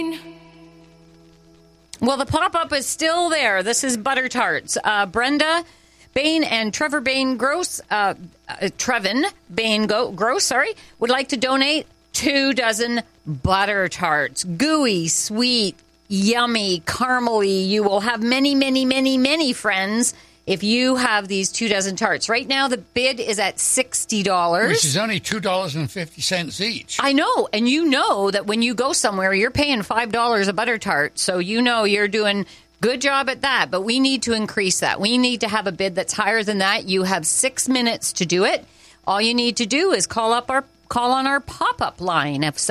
Well, the pop-up is still there. This is Butter Tarts. Brenda Bain and Trevor Bain Gross, Trevin Bain Gross, would like to donate 2 dozen Butter Tarts. Gooey, sweet, yummy, caramely. You will have many, many, many, many friends if you have these 2 dozen tarts. Right now, the bid is at $60. Which is only $2.50 each. I know. And you know that when you go somewhere, you're paying $5 a butter tart. So you know you're doing good job at that. But we need to increase that. We need to have a bid that's higher than that. You have 6 minutes to do it. All you need to do is call on our pop-up line of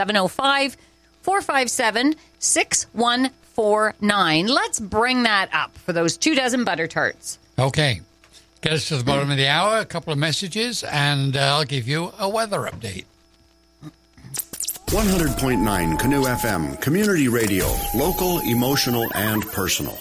705-457-6149. Let's bring that up for those 2 dozen butter tarts. Okay. Get us to the bottom of the hour, a couple of messages, and I'll give you a weather update. 100.9 Canoe FM, community radio, local, emotional, and personal.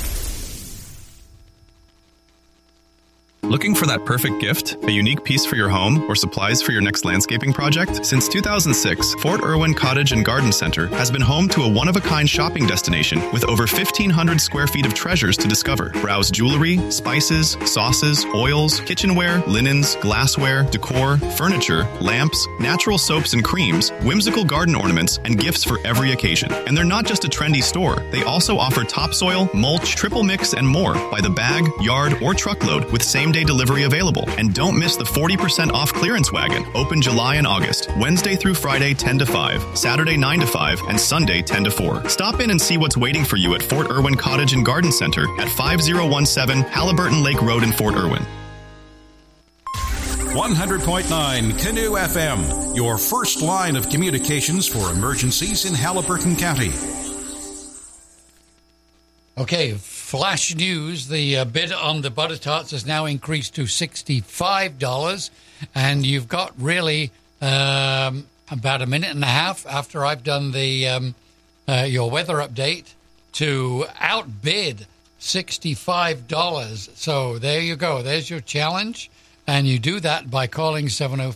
Looking for that perfect gift? A unique piece for your home or supplies for your next landscaping project? Since 2006, Fort Irwin Cottage and Garden Center has been home to a one-of-a-kind shopping destination with over 1,500 square feet of treasures to discover. Browse jewelry, spices, sauces, oils, kitchenware, linens, glassware, decor, furniture, lamps, natural soaps and creams, whimsical garden ornaments, and gifts for every occasion. And they're not just a trendy store. They also offer topsoil, mulch, triple mix, and more by the bag, yard, or truckload with same-day delivery available. And don't miss the 40% off clearance wagon, open July and August, Wednesday through Friday 10 to 5, Saturday 9 to 5, and Sunday 10 to 4. Stop in and see what's waiting for you at Fort Irwin Cottage and Garden Center at 5017 Halliburton Lake Road in Fort Irwin. 100.9 Canoe FM, your first line of communications for emergencies in Halliburton County. Okay, flash news. The bid on the butter tarts has now increased to $65, and you've got really about a minute and a half after I've done the your weather update to outbid $65. So there you go. There's your challenge, and you do that by calling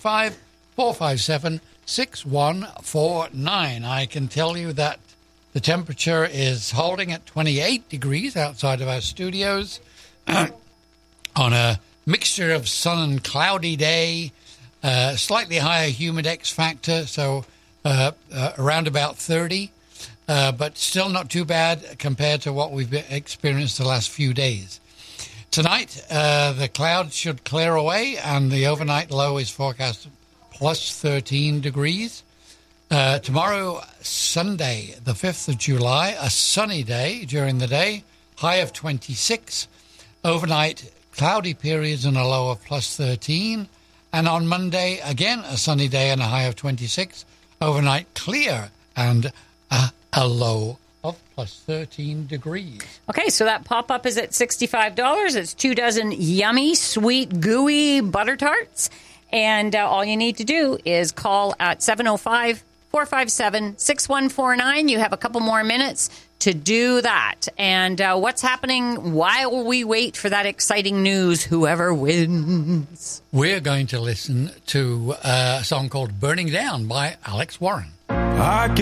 705-457-6149. I can tell you that the temperature is holding at 28 degrees outside of our studios on a mixture of sun and cloudy day, slightly higher humidex factor, so around about 30, but still not too bad compared to what we've experienced the last few days. Tonight, the clouds should clear away, and the overnight low is forecast plus 13 degrees. Tomorrow, Sunday, the 5th of July, a sunny day during the day, high of 26. Overnight, cloudy periods and a low of plus 13. And on Monday, again, a sunny day and a high of 26. Overnight, clear and a low of plus 13 degrees. Okay, so that pop-up is at $65. It's 2 dozen yummy, sweet, gooey butter tarts. And all you need to do is call at 705-457-6149. You have a couple more minutes to do that. And what's happening while we wait for that exciting news, whoever wins? We're going to listen to a song called Burning Down by Alex Warren.